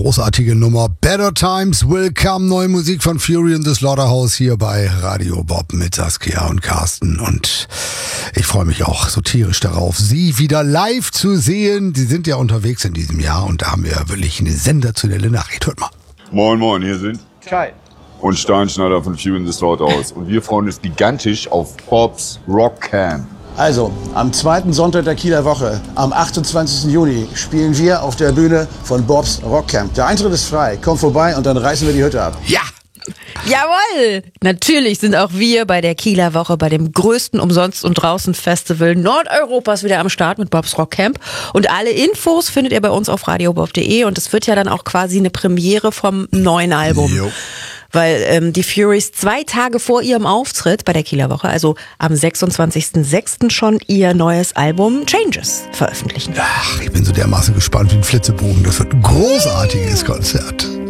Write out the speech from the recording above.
großartige Nummer. Better Times Will Come. Neue Musik von Fury in the Slaughterhouse hier bei Radio Bob mit Saskia und Carsten. Und ich freue mich auch so tierisch darauf, Sie wieder live zu sehen. Sie sind ja unterwegs in diesem Jahr und da haben wir wirklich eine sensationelle Nachricht. Hört mal. Moin, moin, hier sind Kai und Steinschneider von Fury in the Slaughterhouse. Und wir freuen uns gigantisch auf Bob's Rock Camp. Also, am zweiten Sonntag der Kieler Woche, am 28. Juni, spielen wir auf der Bühne von Bob's Rock Camp. Der Eintritt ist frei. Kommt vorbei und dann reißen wir die Hütte ab. Ja! Jawohl! Natürlich sind auch wir bei der Kieler Woche, bei dem größten Umsonst- und Draußen-Festival Nordeuropas wieder am Start mit Bob's Rock Camp. Und alle Infos findet ihr bei uns auf radiobob.de und es wird ja dann auch quasi eine Premiere vom neuen Album. Jo. Weil die Furies 2 Tage vor ihrem Auftritt bei der Kieler Woche, also am 26.06. schon ihr neues Album Changes veröffentlichen. Ach, ich bin so dermaßen gespannt wie ein Flitzebogen. Das wird ein großartiges Konzert.